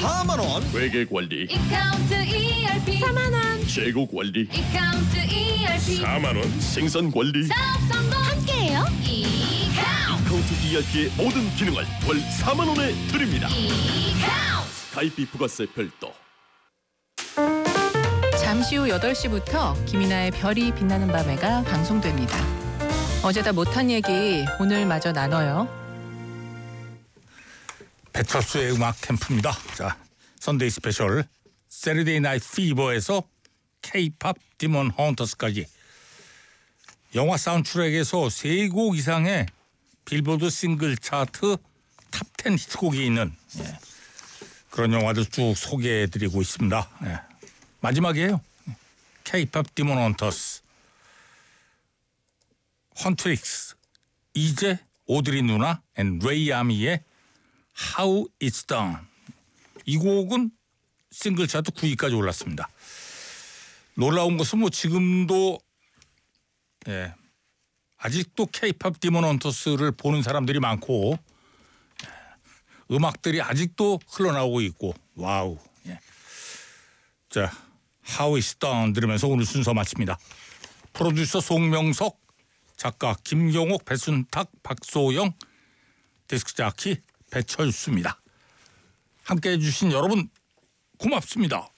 4만 원. 회계 관리 이카운트 ERP 4만 원. 재고 관리 이카운트 ERP 4만 원. 생산 관리 사업 성공 함께해요. 이카운트 카운트 ERP의 모든 기능을 월 4만 원에 드립니다. 이카운트 가입비 부가세 별도. 잠시 후 8시부터 김이나의 별이 빛나는 밤에가 방송됩니다. 어제다 못한 얘기 오늘 마저 나눠요. 배철수의 음악 캠프입니다. 자, 선데이 스페셜 세러데이 나이트 피버에서 K-팝 디몬 헌터스까지 영화 사운드트랙에서 3곡 이상의 빌보드 싱글 차트 탑 10 히트곡이 있는 그런 영화들 쭉 소개해드리고 있습니다. 마지막이에요. K-팝 디몬 헌터스, 헌트릭스, 이제 오드리 누나 앤 레이 아미의 How It's Done. 이 곡은 싱글 차트 9위까지 올랐습니다. 놀라운 것은 뭐 지금도 아직도 K-팝 디몬 헌터스를 보는 사람들이 많고 음악들이 아직도 흘러나오고 있고 와우. 자, How It's Done 들으면서 오늘 순서 마칩니다. 프로듀서 송명석, 작가 김경옥, 배순탁, 박소영, 데스크 자키 배철수입니다. 함께해 주신 여러분 고맙습니다.